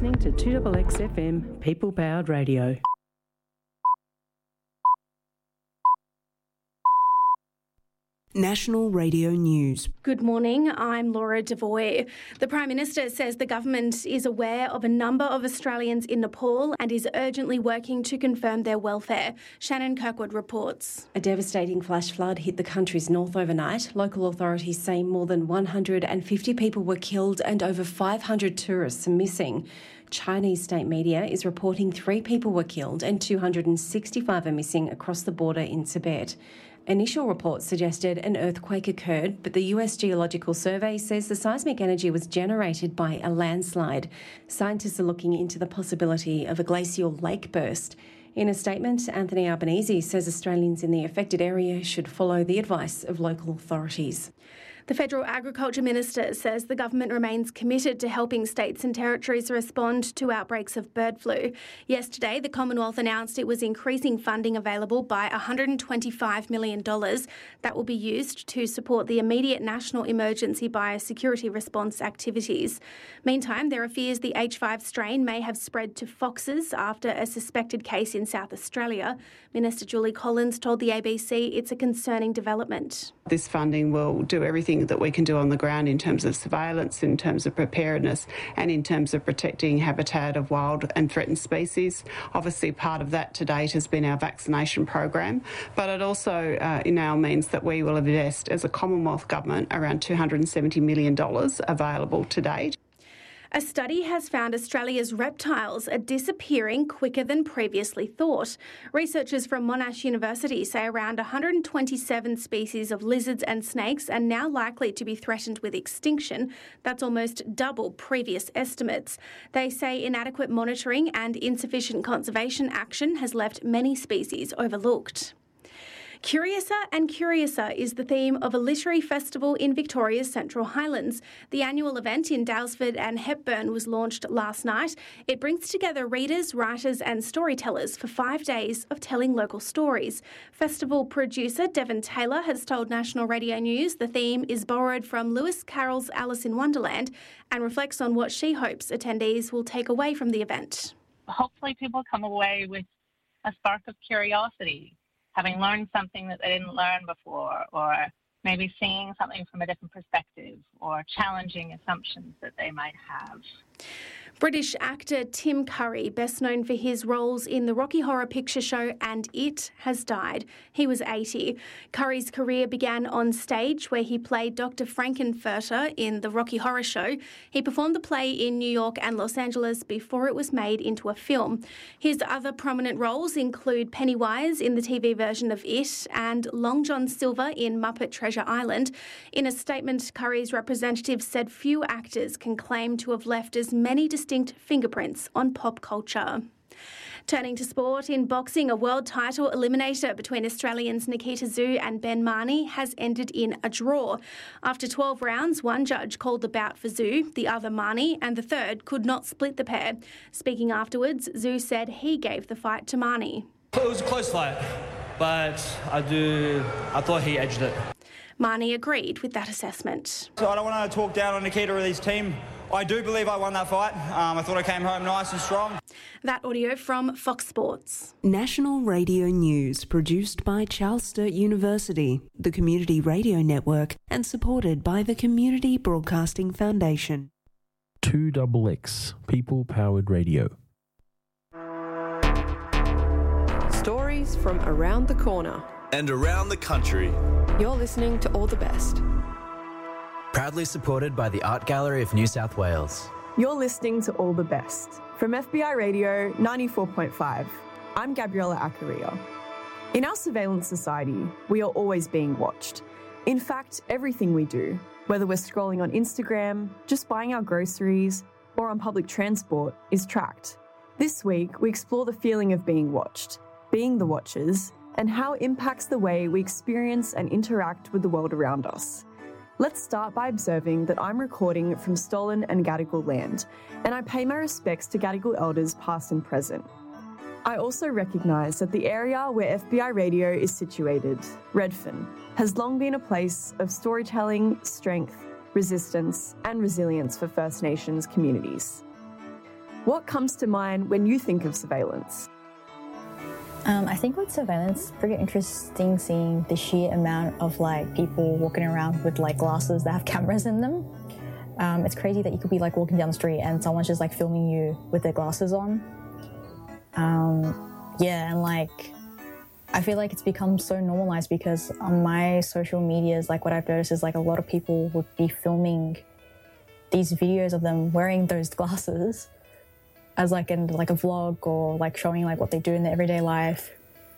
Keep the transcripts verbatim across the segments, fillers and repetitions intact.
listening to two X X F M, People Powered Radio. National Radio News. Good morning, I'm Laura Devoy. The Prime Minister says the government is aware of a number of Australians in Nepal and is urgently working to confirm their welfare. Shannon Kirkwood reports. A devastating flash flood hit the country's north overnight. Local authorities say more than one hundred fifty people were killed and over five hundred tourists are missing. Chinese state media is reporting three people were killed and two hundred sixty-five are missing across the border in Tibet. Initial reports suggested an earthquake occurred, but the U S Geological Survey says the seismic energy was generated by a landslide. Scientists are looking into the possibility of a glacial lake burst. In a statement, Anthony Albanese says Australians in the affected area should follow the advice of local authorities. The Federal Agriculture Minister says the government remains committed to helping states and territories respond to outbreaks of bird flu. Yesterday, the Commonwealth announced it was increasing funding available by one hundred twenty-five million dollars. That will be used to support the immediate national emergency biosecurity response activities. Meantime, there are fears the H five strain may have spread to foxes after a suspected case in South Australia. Minister Julie Collins told the A B C it's a concerning development. This funding will do everything that we can do on the ground in terms of surveillance, in terms of preparedness and in terms of protecting habitat of wild and threatened species. Obviously, part of that to date has been our vaccination program, but it also uh, now means that we will invest as a Commonwealth Government around two hundred seventy million dollars available to date. A study has found Australia's reptiles are disappearing quicker than previously thought. Researchers from Monash University say around one hundred twenty-seven species of lizards and snakes are now likely to be threatened with extinction. That's almost double previous estimates. They say inadequate monitoring and insufficient conservation action has left many species overlooked. Curiouser and Curiouser is the theme of a literary festival in Victoria's Central Highlands. The annual event in Daylesford and Hepburn was launched last night. It brings together readers, writers and storytellers for five days of telling local stories. Festival producer Devon Taylor has told National Radio News the theme is borrowed from Lewis Carroll's Alice in Wonderland and reflects on what she hopes attendees will take away from the event. Hopefully people come away with a spark of curiosity, having learned something that they didn't learn before, or maybe seeing something from a different perspective, or challenging assumptions that they might have. British actor Tim Curry, best known for his roles in the Rocky Horror Picture Show and It, has died. He was eighty. Curry's career began on stage where he played Doctor Frankenfurter in the Rocky Horror Show. He performed the play in New York and Los Angeles before it was made into a film. His other prominent roles include Pennywise in the T V version of It and Long John Silver in Muppet Treasure Island. In a statement, Curry's representative said few actors can claim to have left as many distinct fingerprints on pop culture. Turning to sport, in boxing, a world title eliminator between Australians Nikita Tszyu and Ben Marnie has ended in a draw. After twelve rounds, one judge called the bout for Tszyu, the other Marnie, and the third could not split the pair. Speaking afterwards, Tszyu said he gave the fight to Marnie. It was a close fight, but I do. I thought he edged it. Marnie agreed with that assessment. So I don't want to talk down on Nikita or his team. I do believe I won that fight. Um, I thought I came home nice and strong. That audio from Fox Sports. National Radio News, produced by Charles Sturt University, the Community Radio Network, and supported by the Community Broadcasting Foundation. two X X, People Powered Radio. Stories from around the corner and around the country. You're listening to All the Best. Proudly supported by the Art Gallery of New South Wales. You're listening to All the Best from F B I Radio ninety-four point five. I'm Gabriella Acaria. In our surveillance society, we are always being watched. In fact, everything we do, whether we're scrolling on Instagram, just buying our groceries, or on public transport, is tracked. This week, we explore the feeling of being watched, being the watchers, and how it impacts the way we experience and interact with the world around us. Let's start by observing that I'm recording from stolen and Gadigal land, and I pay my respects to Gadigal elders past and present. I also recognise that the area where F B I Radio is situated, Redfern, has long been a place of storytelling, strength, resistance and resilience for First Nations communities. What comes to mind when you think of surveillance? Um, I think with surveillance, it's pretty interesting seeing the sheer amount of like people walking around with like glasses that have cameras in them. Um, it's crazy that you could be like walking down the street and someone's just like filming you with their glasses on. Um, yeah, and like I feel like it's become so normalized because on my social medias, like what I've noticed is like a lot of people would be filming these videos of them wearing those glasses as like in like a vlog or like showing like what they do in their everyday life.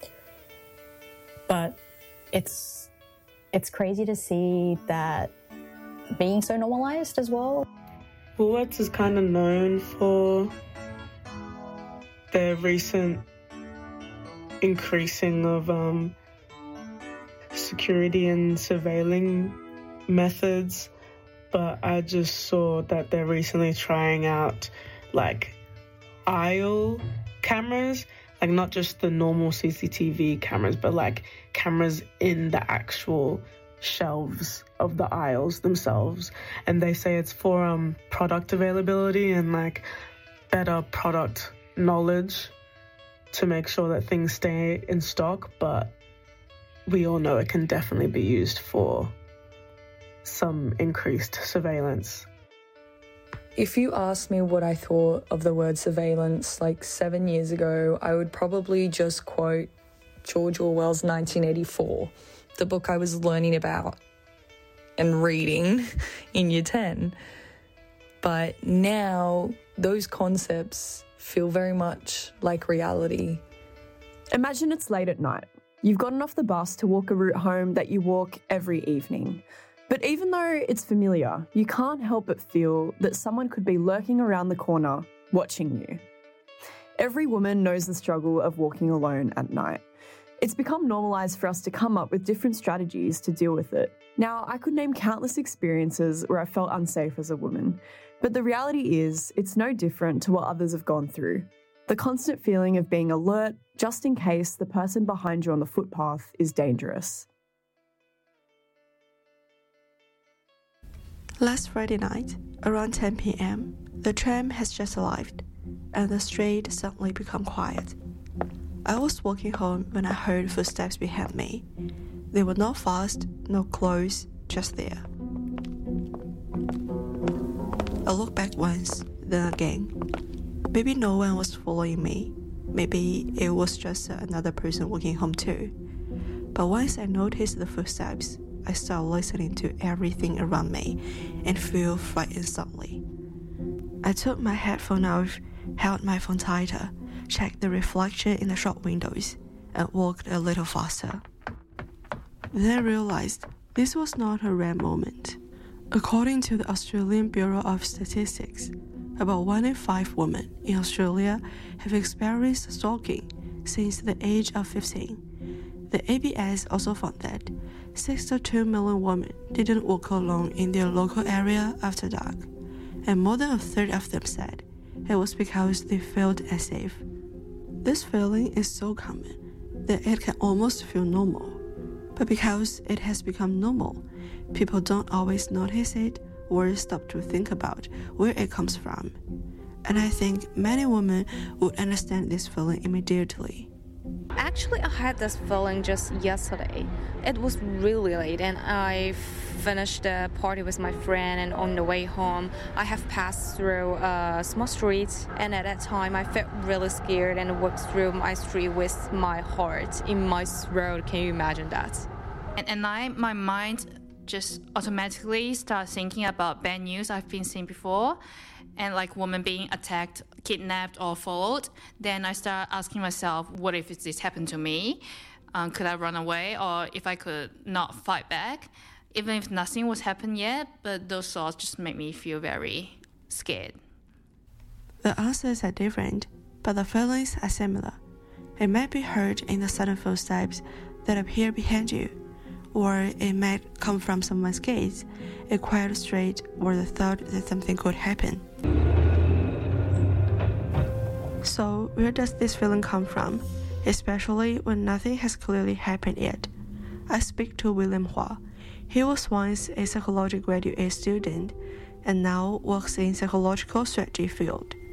But it's it's crazy to see that being so normalized as well. Woolworths is kind of known for their recent increasing of um, security and surveilling methods, but I just saw that they're recently trying out like aisle cameras, like not just the normal C C T V cameras, but like cameras in the actual shelves of the aisles themselves. And they say it's for um product availability and like better product knowledge to make sure that things stay in stock, but we all know it can definitely be used for some increased surveillance. If you asked me what I thought of the word surveillance like seven years ago, I would probably just quote George Orwell's nineteen eighty-four, the book I was learning about and reading in year ten. But now those concepts feel very much like reality. Imagine it's late at night. You've gotten off the bus to walk a route home that you walk every evening. But even though it's familiar, you can't help but feel that someone could be lurking around the corner, watching you. Every woman knows the struggle of walking alone at night. It's become normalised for us to come up with different strategies to deal with it. Now, I could name countless experiences where I felt unsafe as a woman, but the reality is it's no different to what others have gone through. The constant feeling of being alert just in case the person behind you on the footpath is dangerous. Last Friday night, around ten p.m, the tram has just arrived, and the street suddenly became quiet. I was walking home when I heard footsteps behind me. They were not fast, not close, just there. I looked back once, then again. Maybe no one was following me. Maybe it was just another person walking home too. But once I noticed the footsteps, I started listening to everything around me and feel frightened suddenly. I took my headphone off, held my phone tighter, checked the reflection in the shop windows, and walked a little faster. Then I realized this was not a rare moment. According to the Australian Bureau of Statistics, about one in five women in Australia have experienced stalking since the age of fifteen. The A B S also found that sixty-two million women didn't walk alone in their local area after dark, and more than a third of them said it was because they felt unsafe. This feeling is so common that it can almost feel normal, but because it has become normal, people don't always notice it or stop to think about where it comes from. And I think many women would understand this feeling immediately. Actually, I had this feeling just yesterday. It was really late and I finished the party with my friend, and on the way home, I have passed through a small street, and at that time I felt really scared and walked through my street with my heart in my throat. Can you imagine that? And at night, my mind just automatically starts thinking about bad news I've been seeing before, and like women being attacked, kidnapped or followed. Then I start asking myself, what if this happened to me? Um, could I run away, or if I could not fight back? Even if nothing was happened yet, but those thoughts just make me feel very scared. The answers are different, but the feelings are similar. It might be heard in the sudden footsteps that appear behind you, or it might come from someone's gaze, a quiet street, or the thought that something could happen. So, where does this feeling come from, especially when nothing has clearly happened yet? I speak to William Hua. He was once a psychology graduate student and now works in psychological strategy field.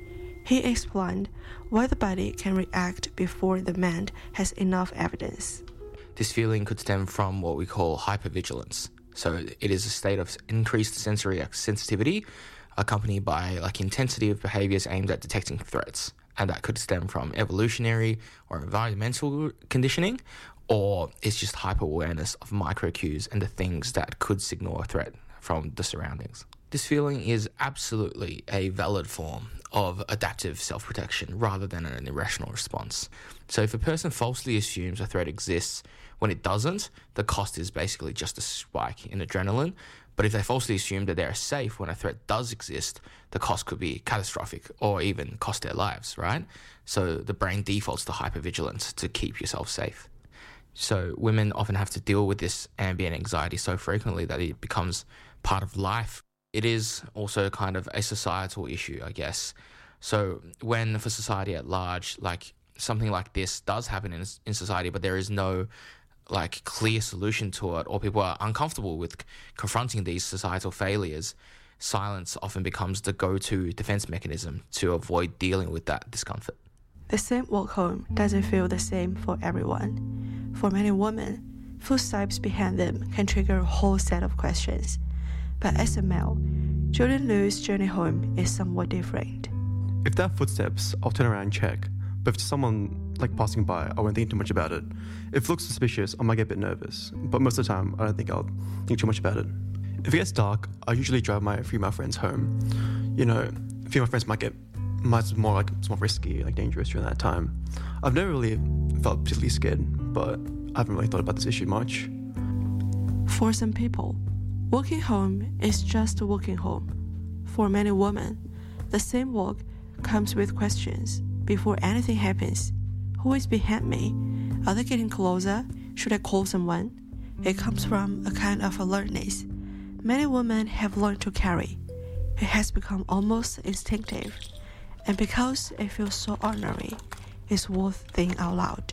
He explained why the body can react before the mind has enough evidence. This feeling could stem from what we call hypervigilance. So it is a state of increased sensory sensitivity accompanied by like intensity of behaviors aimed at detecting threats. And that could stem from evolutionary or environmental conditioning, or it's just hyper-awareness of micro-cues and the things that could signal a threat from the surroundings. This feeling is absolutely a valid form of adaptive self-protection rather than an irrational response. So if a person falsely assumes a threat exists when it doesn't, the cost is basically just a spike in adrenaline. But if they falsely assume that they are safe when a threat does exist, the cost could be catastrophic or even cost their lives, right? So the brain defaults to hypervigilance to keep yourself safe. So women often have to deal with this ambient anxiety so frequently that it becomes part of life. It is also kind of a societal issue, I guess. So when for society at large, like something like this does happen in, in society, but there is no like clear solution to it, or people are uncomfortable with confronting these societal failures, silence often becomes the go-to defense mechanism to avoid dealing with that discomfort. The same walk home doesn't feel the same for everyone. For many women, footsteps behind them can trigger a whole set of questions. But as a male, Jordan Liu's journey home is somewhat different. If there are footsteps, I'll turn around and check. But if someone like passing by, I won't think too much about it. If it looks suspicious, I might get a bit nervous. But most of the time, I don't think I'll think too much about it. If it gets dark, I usually drive my female friends home. You know, female friends might get much more like it's more risky, like dangerous during that time. I've never really felt particularly scared, but I haven't really thought about this issue much. For some people, walking home is just walking home. For many women, the same walk comes with questions. Before anything happens, who is behind me? Are they getting closer? Should I call someone? It comes from a kind of alertness many women have learned to carry. It has become almost instinctive, and because it feels so ordinary, it's worth thinking out loud.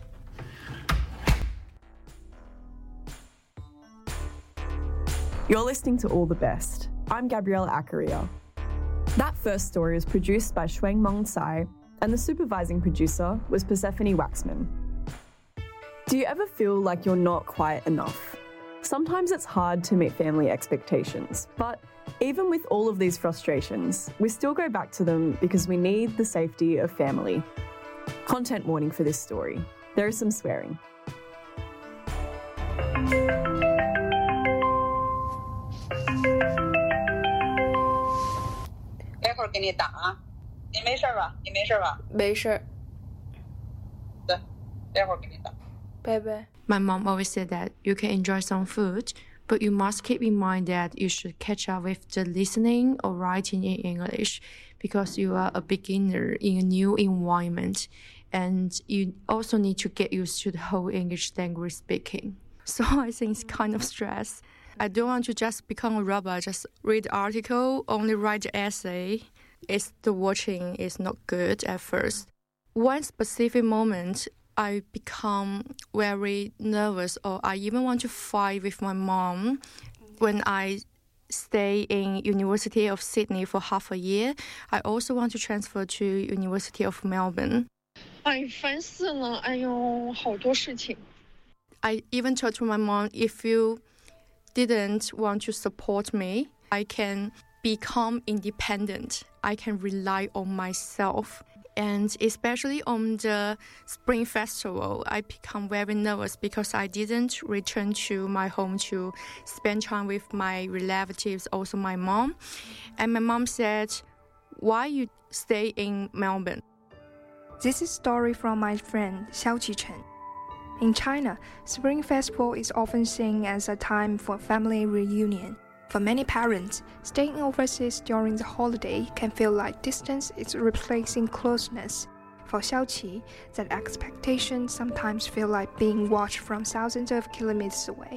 You're listening to All the Best. I'm Gabriella Acaria. That first story was produced by Shuang Meng Tsai, and the supervising producer was Persephone Waxman. Do you ever feel like you're not quite enough? Sometimes it's hard to meet family expectations, but even with all of these frustrations, we still go back to them because we need the safety of family. Content warning for this story. There is some swearing. 待会儿给你打啊，你没事吧？你没事吧？ 没事。 对，待会儿给你打。 拜拜。 My mom always said that you can enjoy some food, but you must keep in mind that you should catch up with the listening or writing in English because you are a beginner in a new environment, and you also need to get used to the whole English language speaking. So I think it's kind of stress. I don't want to just become a robot, just read the article, only write the essay. It's the watching is not good at first. One specific moment, I become very nervous, or I even want to fight with my mom when I stay in University of Sydney for half a year. I also want to transfer to University of Melbourne. 哎，烦死了！哎呦，好多事情。 I even told to my mom, if you didn't want to support me, I can become independent. I can rely on myself. And especially on the Spring Festival, I become very nervous because I didn't return to my home to spend time with my relatives, also my mom. And my mom said, why you stay in Melbourne? This is a story from my friend Xiao Qichen. In China, Spring Festival is often seen as a time for family reunion. For many parents, staying overseas during the holiday can feel like distance is replacing closeness. For Xiaoqi, that expectation sometimes feel like being watched from thousands of kilometers away.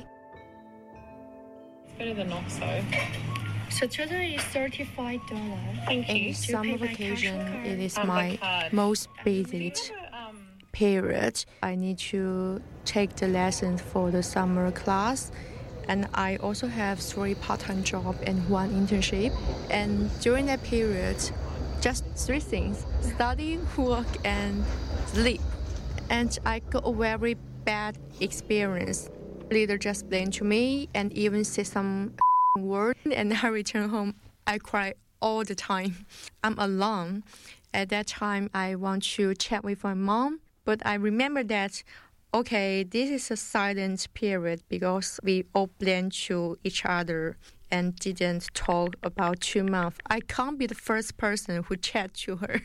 It's better than not so. So total is thirty-five dollars. Thank you. In summer vacation, it is Um, my card. most busy period. I need to take the lessons for the summer class. And I also have three part-time jobs and one internship. And during that period, just three things: study, work, and sleep. And I got a very bad experience. Leader just blamed to me and even said some word, and I return home. I cry all the time. I'm alone. At that time, I want to chat with my mom, but I remember that, okay, this is a silent period because we all blame to each other and didn't talk about two months. I can't be the first person who chat to her.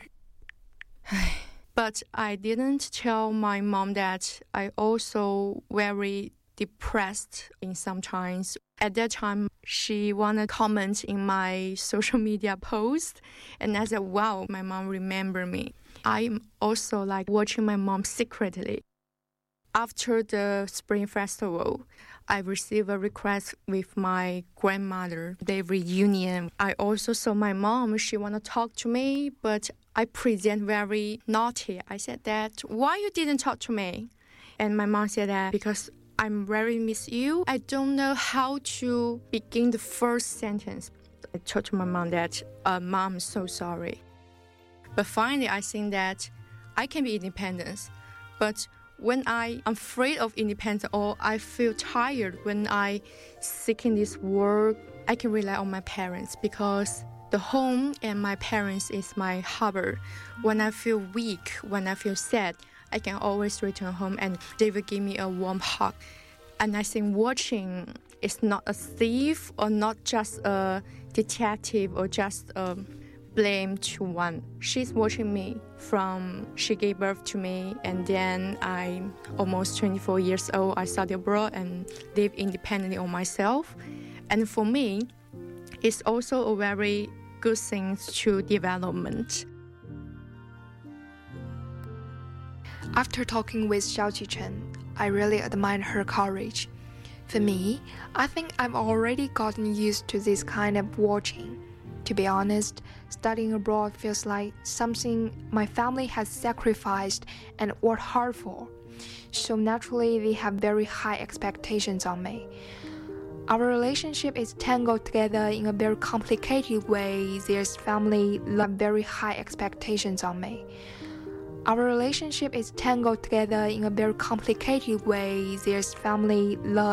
But I didn't tell my mom that I also very depressed in sometimes. At that time, she wanted to comment in my social media post, and I said, wow, my mom remember me. I'm also like watching my mom secretly. After the Spring Festival, I received a request with my grandmother, the reunion. I also saw my mom, she want to talk to me, but I present very naughty. I said that, why you didn't talk to me? And my mom said that, because I'm very miss you. I don't know how to begin the first sentence. I told to my mom that, uh, Mom, I'm so sorry. But finally, I think that I can be independent. But when I am afraid of independence or I feel tired when I seeking this work, I can rely on my parents because the home and my parents is my harbor. When I feel weak, when I feel sad, I can always return home and they will give me a warm hug. And I think watching is not a thief or not just a detective or just a blame to one. She's watching me from she gave birth to me, and then I'm almost twenty-four years old. I studied abroad and live independently on myself. And for me, it's also a very good thing to development. After talking with Xiaoqi Chen, I really admire her courage. For me, I think I've already gotten used to this kind of watching. To be honest, studying abroad feels like something my family has sacrificed and worked hard for. So naturally, they have very high expectations on me. Our relationship is tangled together in a very complicated way. There's family love, very high expectations on me. Our relationship is tangled together in a very complicated way. There's family love.